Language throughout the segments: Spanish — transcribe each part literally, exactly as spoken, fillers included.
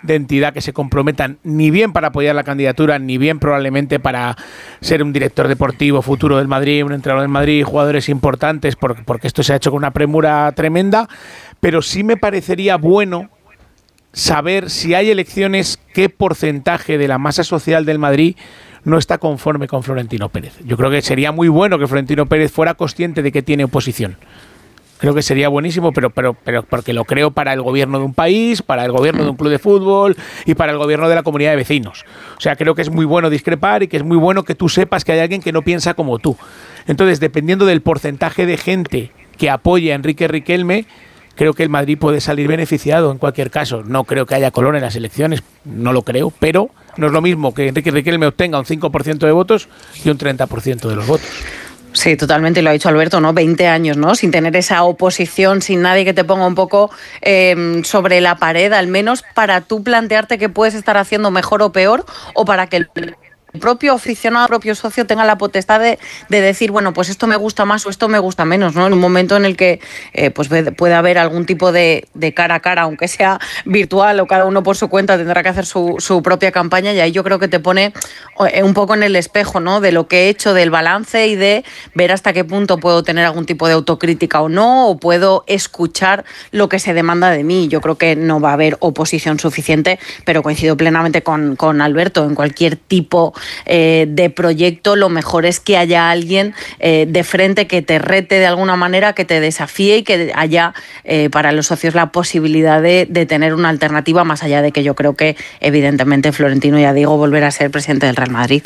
de entidad que se comprometan ni bien para apoyar la candidatura, ni bien probablemente para ser un director deportivo futuro del Madrid, un entrenador del Madrid, jugadores importantes, porque, porque esto se ha hecho con una premura tremenda, pero sí me parecería bueno saber si hay elecciones, qué porcentaje de la masa social del Madrid no está conforme con Florentino Pérez. Yo creo que sería muy bueno que Florentino Pérez fuera consciente de que tiene oposición. Creo que sería buenísimo, pero, pero, pero porque lo creo para el gobierno de un país, para el gobierno de un club de fútbol y para el gobierno de la comunidad de vecinos. O sea, creo que es muy bueno discrepar y que es muy bueno que tú sepas que hay alguien que no piensa como tú. Entonces, dependiendo del porcentaje de gente que apoye a Enrique Riquelme, creo que el Madrid puede salir beneficiado en cualquier caso. No creo que haya color en las elecciones, no lo creo, pero no es lo mismo que Enrique Riquelme obtenga un cinco por ciento de votos y un treinta por ciento de los votos. Sí, totalmente, lo ha dicho Alberto, ¿no? veinte años, ¿no? Sin tener esa oposición, sin nadie que te ponga un poco eh, sobre la pared, al menos para tú plantearte qué puedes estar haciendo mejor o peor, o para que el propio aficionado, el propio socio tenga la potestad de, de decir, bueno, pues esto me gusta más o esto me gusta menos, ¿no? En un momento en el que eh, pues puede haber algún tipo de, de cara a cara, aunque sea virtual o cada uno por su cuenta tendrá que hacer su, su propia campaña, y ahí yo creo que te pone un poco en el espejo, ¿no? De lo que he hecho, del balance y de ver hasta qué punto puedo tener algún tipo de autocrítica o no, o puedo escuchar lo que se demanda de mí. Yo creo que no va a haber oposición suficiente, pero coincido plenamente con, con Alberto, en cualquier tipo Eh, de proyecto, lo mejor es que haya alguien eh, de frente que te rete de alguna manera, que te desafíe y que haya eh, para los socios la posibilidad de, de tener una alternativa, más allá de que yo creo que evidentemente Florentino, ya digo, volverá a ser presidente del Real Madrid.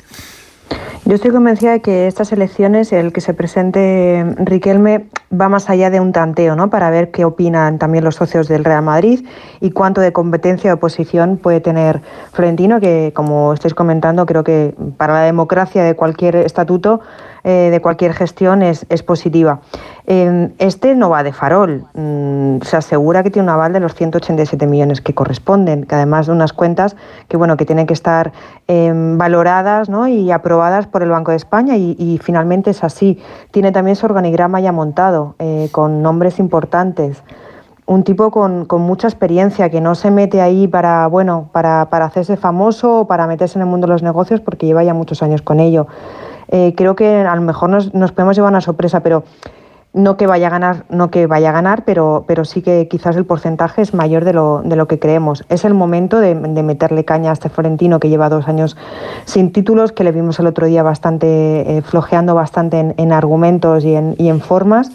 Yo estoy convencida de que estas elecciones, el que se presente Riquelme, va más allá de un tanteo, ¿no? Para ver qué opinan también los socios del Real Madrid y cuánto de competencia o oposición puede tener Florentino, que, como estáis comentando, creo que para la democracia de cualquier estatuto, eh, de cualquier gestión, es, es positiva. Eh, este no va de farol. Mm, se asegura que tiene un aval de los ciento ochenta y siete millones que corresponden, que además de unas cuentas que, bueno, que tienen que estar eh, valoradas, ¿no? Y aprobadas por el Banco de España, y, y finalmente es así. Tiene también su organigrama ya montado, eh, con nombres importantes. Un tipo con, con mucha experiencia, que no se mete ahí para, bueno, para, para hacerse famoso o para meterse en el mundo de los negocios, porque lleva ya muchos años con ello. Eh, creo que a lo mejor nos, nos podemos llevar una sorpresa, pero no que vaya a ganar, no que vaya a ganar, pero, pero sí que quizás el porcentaje es mayor de lo, de lo que creemos. Es el momento de, de meterle caña a este Florentino, que lleva dos años sin títulos, que le vimos el otro día bastante eh, flojeando bastante en, en argumentos y en, y en formas.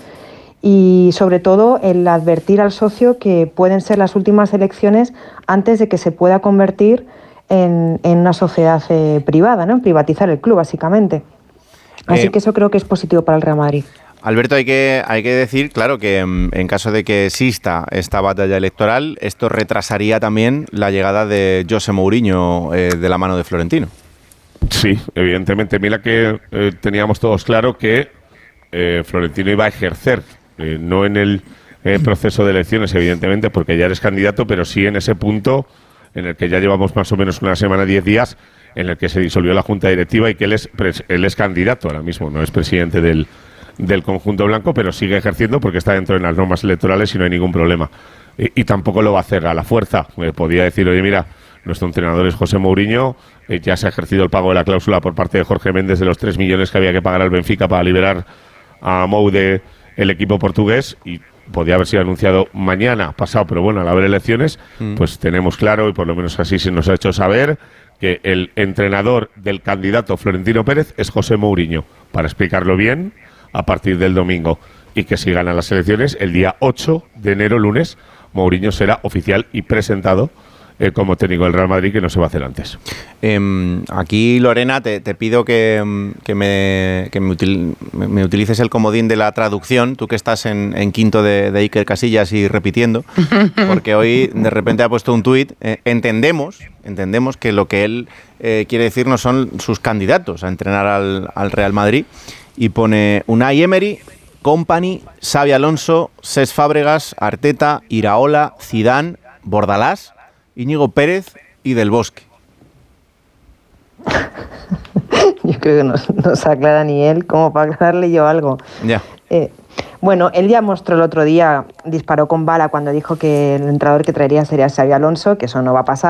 Y sobre todo el advertir al socio que pueden ser las últimas elecciones antes de que se pueda convertir en, en una sociedad eh, privada, ¿no? En privatizar el club, básicamente. Así eh, que eso creo que es positivo para el Real Madrid. Alberto, hay que, hay que decir, claro, que en caso de que exista esta batalla electoral, esto retrasaría también la llegada de José Mourinho eh, de la mano de Florentino. Sí, evidentemente. Mira que eh, teníamos todos claro que eh, Florentino iba a ejercer, eh, no en el eh, proceso de elecciones, evidentemente, porque ya eres candidato, pero sí en ese punto en el que ya llevamos más o menos una semana, diez días, en el que se disolvió la Junta Directiva y que él es, él es candidato ahora mismo, no es presidente del, del conjunto blanco, pero sigue ejerciendo porque está dentro de las normas electorales y no hay ningún problema. Y, y tampoco lo va a hacer a la fuerza. Eh, podía decir, oye, mira, nuestro entrenador es José Mourinho, eh, ya se ha ejercido el pago de la cláusula por parte de Jorge Méndez de los tres millones que había que pagar al Benfica para liberar a Mou de el equipo portugués, y podía haber sido anunciado mañana, pasado, pero bueno, al haber elecciones, mm. pues tenemos claro, y por lo menos así se nos ha hecho saber, que el entrenador del candidato Florentino Pérez es José Mourinho, para explicarlo bien, a partir del domingo, y que si ganan las elecciones, el día ocho de enero, lunes, Mourinho será oficial y presentado eh, como técnico del Real Madrid, que no se va a hacer antes. Eh, aquí, Lorena, te, te pido que, que, me, que me, util, me utilices el comodín de la traducción, tú que estás en, en quinto de, de Iker Casillas y repitiendo, porque hoy de repente ha puesto un tuit. Eh, entendemos, entendemos que lo que él eh, quiere decir no son sus candidatos a entrenar al, al Real Madrid, y pone Unai Emery, Kompany, Xabi Alonso, Cesc Fábregas, Arteta, Iraola, Zidane, Bordalás, Íñigo Pérez y Del Bosque. Yo creo que no, no se aclara ni él, como para aclararle yo algo. Ya. Eh, bueno, él ya mostró el otro día, disparó con bala cuando dijo que el entrenador que traería sería Xabi Alonso, que eso no va a pasar.